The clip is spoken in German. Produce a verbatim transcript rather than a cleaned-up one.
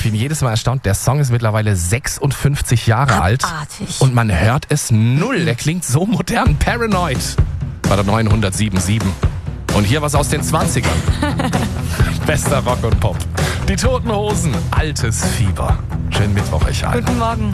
bin jedes Mal erstaunt, der Song ist mittlerweile sechsundfünfzig Jahre alt. Abartig. Und man hört es null. Der klingt so modern. Paranoid bei der neunhundertsieben Komma sieben. Und hier was aus den zwanzigern. Bester Rock und Pop. Die Toten Hosen, altes Fieber. Schönen Mittwoch euch allen. Guten Morgen.